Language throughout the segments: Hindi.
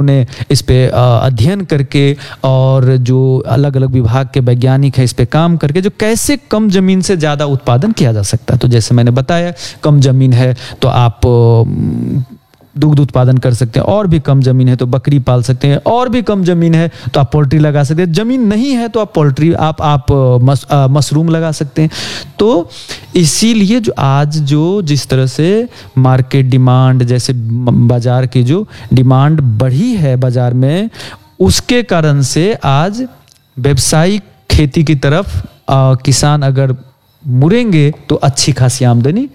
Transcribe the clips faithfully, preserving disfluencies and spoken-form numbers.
उन्होंने इस पे अध्ययन करके और जो अलग अलग विभाग के वैज्ञानिक हैं इस पे काम करके जो कैसे कम जमीन से ज़्यादा उत्पादन किया जा सकता है। तो जैसे मैंने बताया, कम जमीन है तो आप दुग्ध उत्पादन कर सकते हैं, और भी कम जमीन है तो बकरी पाल सकते हैं, और भी कम जमीन है तो आप पोल्ट्री लगा सकते हैं, जमीन नहीं है तो आप पोल्ट्री आप आप मस, आ, मशरूम लगा सकते हैं। तो इसीलिए जो आज जो जिस तरह से मार्केट डिमांड, जैसे बाजार की जो डिमांड बढ़ी है बाजार में, उसके कारण से आज व्यावसायिक खेती की तरफ आ, किसान अगर मुड़ेंगे तो अच्छी खासी आमदनी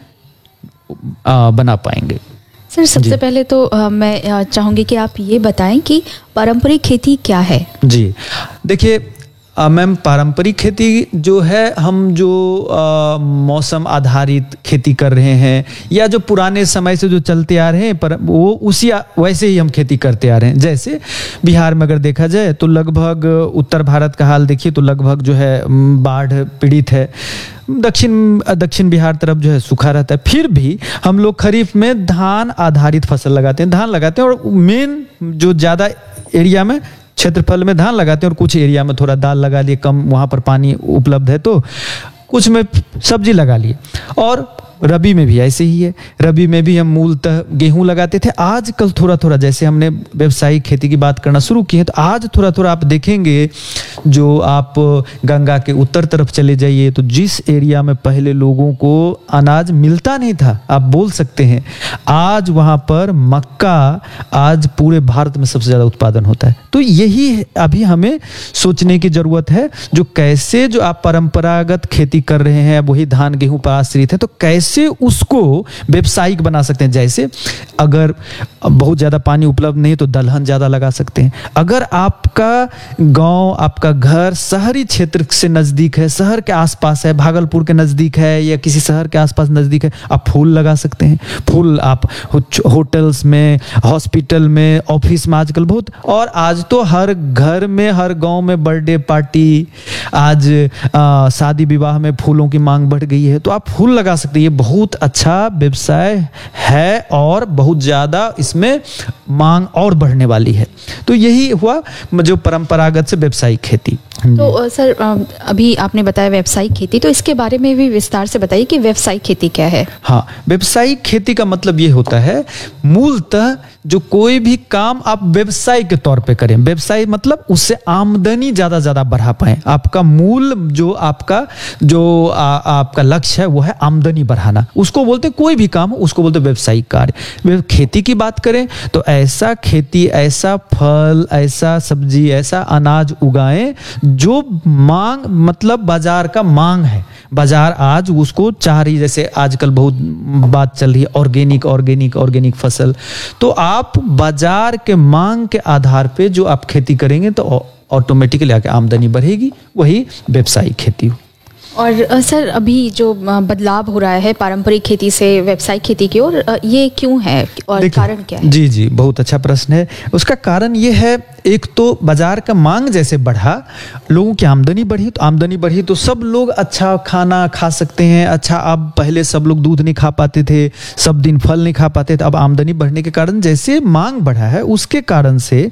आ, बना पाएंगे। सर, सबसे पहले तो आ, मैं चाहूँगी कि आप ये बताएं कि पारंपरिक खेती क्या है। जी देखिए मैम, पारंपरिक खेती जो है, हम जो आ, मौसम आधारित खेती कर रहे हैं या जो पुराने समय से जो चलते आ रहे हैं पर वो उसी वैसे ही हम खेती करते आ रहे हैं। जैसे बिहार में अगर देखा जाए तो लगभग, उत्तर भारत का हाल देखिए तो लगभग जो है बाढ़ पीड़ित है, दक्षिण दक्षिण बिहार तरफ जो है सूखा रहता है, फिर भी हम लोग खरीफ में धान आधारित फसल लगाते हैं, धान लगाते हैं और मेन जो ज़्यादा एरिया में क्षेत्रफल में धान लगाते हैं और कुछ एरिया में थोड़ा दाल लगा लिए, कम वहाँ पर पानी उपलब्ध है तो कुछ में सब्जी लगा लिए। और रबी में भी ऐसे ही है, रबी में भी हम मूलतः गेहूं लगाते थे। आजकल थोड़ा थोड़ा जैसे हमने व्यावसायिक खेती की बात करना शुरू की है तो आज थोड़ा थोड़ा आप देखेंगे, जो आप गंगा के उत्तर तरफ चले जाइए तो जिस एरिया में पहले लोगों को अनाज मिलता नहीं था, आप बोल सकते हैं आज वहाँ पर मक्का आज पूरे भारत में सबसे ज़्यादा उत्पादन होता है। तो यही अभी हमें सोचने की ज़रूरत है, जो कैसे जो आप परंपरागत खेती कर रहे हैं वही धान गेहूं पर आश्रित है, तो कैसे से उसको व्यावसायिक बना सकते हैं। जैसे अगर बहुत ज़्यादा पानी उपलब्ध नहीं तो दलहन ज़्यादा लगा सकते हैं। अगर आपका गांव, आपका घर शहरी क्षेत्र से नज़दीक है, शहर के आसपास है, भागलपुर के नज़दीक है या किसी शहर के आसपास नज़दीक है, आप फूल लगा सकते हैं। फूल आप होटल्स में, हॉस्पिटल में, ऑफिस में आजकल बहुत, और आज तो हर घर में, हर गाँव में बर्थडे पार्टी, आज आ, शादी विवाह में फूलों की मांग बढ़ गई है, तो आप फूल लगा सकते हैं। ये बहुत अच्छा व्यवसाय है और बहुत ज़्यादा इसमें मांग और बढ़ने वाली है। तो यही हुआ जो परंपरागत से व्यावसायिक खेती। तो सर, अभी आपने बताया व्यावसायिक खेती, तो इसके बारे में भी विस्तार से बताइए कि व्यावसायिक खेती क्या है। हाँ, व्यावसायिक खेती का मतलब ये होता है मूलतः जो कोई भी काम आप व्यवसाय के तौर पे करें। व्यवसाय मतलब उससे आमदनी ज्यादा ज्यादा बढ़ा पाए। आपका मूल जो आपका जो आ, आपका लक्ष्य है वो है आमदनी बढ़ाना, उसको बोलते कोई भी काम उसको बोलते व्यावसायिक कार्य। खेती की बात करें तो ऐसा खेती, ऐसा फल, ऐसा सब्जी, ऐसा अनाज उगाएं जो मांग मतलब बाजार का मांग है, बाजार आज उसको चाह रही। जैसे आजकल बहुत बात चल रही है ऑर्गेनिक ऑर्गेनिक ऑर्गेनिक फसल, तो आप बाजार के मांग के आधार पे जो आप खेती करेंगे तो ऑटोमेटिकली आके आमदनी बढ़ेगी, वही व्यावसायिक खेती हो। और सर, अभी जो बदलाव हो रहा है पारंपरिक खेती से व्यावसायिक खेती की ओर, ये क्यों है और कारण क्या है? जी जी बहुत अच्छा प्रश्न है। उसका कारण ये है, एक तो बाजार का मांग जैसे बढ़ा, लोगों की आमदनी बढ़ी, तो आमदनी बढ़ी तो सब लोग अच्छा खाना खा सकते हैं। अच्छा, अब पहले सब लोग दूध नहीं खा पाते थे, सब दिन फल नहीं खा पाते थे, अब आमदनी बढ़ने के कारण जैसे मांग बढ़ा है उसके कारण से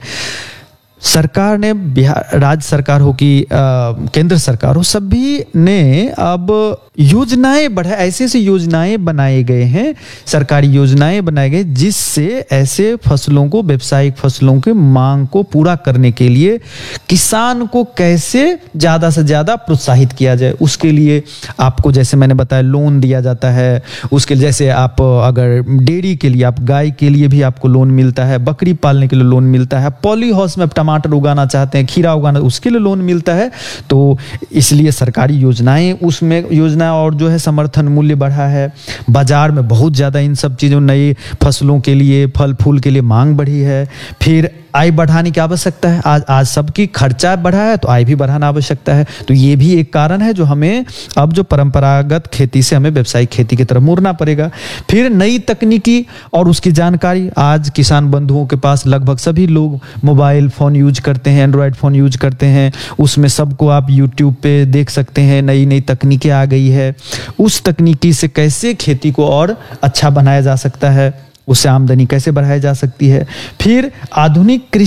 सरकार ने, बिहार राज्य सरकार हो कि केंद्र सरकार हो, सभी ने अब योजनाएं बढ़ा, ऐसे ऐसे योजनाएं बनाए गए हैं, सरकारी योजनाएं बनाए गए जिससे ऐसे फसलों को, व्यावसायिक फसलों के मांग को पूरा करने के लिए किसान को कैसे ज़्यादा से ज़्यादा प्रोत्साहित किया जाए। उसके लिए आपको, जैसे मैंने बताया, लोन दिया जाता है। उसके जैसे आप अगर डेयरी के लिए, आप गाय के लिए भी आपको लोन मिलता है, बकरी पालने के लिए लोन मिलता है, पॉली हाउस में टमाटर उगाना चाहते हैं, खीरा उगाना, उसके लिए लोन मिलता है। तो इसलिए सरकारी योजनाएं, उसमें योजना और जो है समर्थन मूल्य बढ़ा है। बाजार में बहुत ज़्यादा इन सब चीज़ों, नई फसलों के लिए, फल फूल के लिए मांग बढ़ी है। फिर आय बढ़ाने की आवश्यकता है, आज आज सबकी खर्चा बढ़ा है तो आय भी बढ़ाना आवश्यकता है। तो ये भी एक कारण है जो हमें अब जो परंपरागत खेती से हमें व्यावसायिक खेती की तरफ मुड़ना पड़ेगा। फिर नई तकनीकी और उसकी जानकारी, आज किसान बंधुओं के पास लगभग सभी लोग मोबाइल फ़ोन यूज करते हैं, एंड्रॉयड फ़ोन यूज करते हैं, उसमें सबको आप यूट्यूब पे देख सकते हैं, नई नई तकनीकें आ गई है। उस तकनीकी से कैसे खेती को और अच्छा बनाया जा सकता है, उससे आमदनी कैसे बढ़ाई जा सकती है। फिर आधुनिक कृषि